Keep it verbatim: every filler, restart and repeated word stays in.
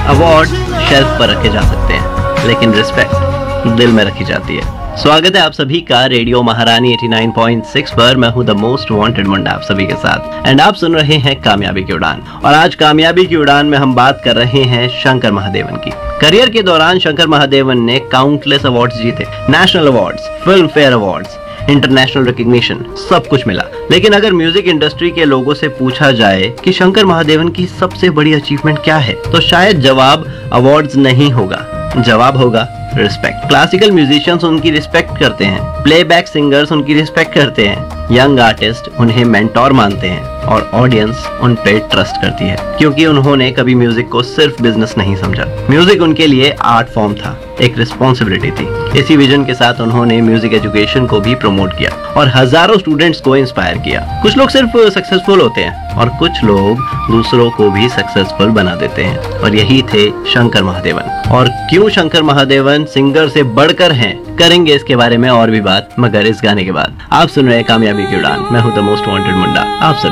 Award shelf पर रखे जा सकते हैं, लेकिन रिस्पेक्ट दिल में रखी जाती है। स्वागत है आप सभी का रेडियो महारानी नवासी पॉइंट छह पर। मैं हूं द मोस्ट वांटेड मुंडा आप सभी के साथ, एंड आप सुन रहे हैं कामयाबी की उड़ान। और आज कामयाबी की उड़ान में हम बात कर रहे हैं शंकर महादेवन की। करियर के दौरान शंकर महादेवन ने काउंटलेस अवार्ड्स जीते, national awards, film fair awards, international recognition, सब कुछ मिला। लेकिन अगर म्यूजिक इंडस्ट्री के लोगों से पूछा जाए कि शंकर महादेवन की सबसे बड़ी अचीवमेंट क्या है, तो शायद जवाब अवार्ड्स नहीं होगा, जवाब होगा रिस्पेक्ट। क्लासिकल म्यूजिशियंस उनकी रिस्पेक्ट करते हैं, प्लेबैक सिंगर्स उनकी रिस्पेक्ट करते हैं, यंग आर्टिस्ट उन्हें मेंटोर मानते हैं और ऑडियंस उन पे ट्रस्ट करती है, क्योंकि उन्होंने कभी म्यूजिक को सिर्फ बिजनेस नहीं समझा। म्यूजिक उनके लिए आर्ट फॉर्म था, एक रिस्पॉन्सिबिलिटी थी। इसी विजन के साथ उन्होंने म्यूजिक एजुकेशन को भी प्रमोट किया और हजारों स्टूडेंट्स को इंस्पायर किया। कुछ लोग सिर्फ सक्सेसफुल होते हैं और कुछ लोग दूसरों को भी सक्सेसफुल बना देते हैं, और यही थे शंकर महादेवन। और क्यों शंकर महादेवन सिंगर से बढ़कर हैं, करेंगे इसके बारे में और भी बात, मगर इस गाने के बाद। आप सुन रहे हैं कामयाबी की उड़ान। मैं हूं द मोस्ट वांटेड मुंडा आप सब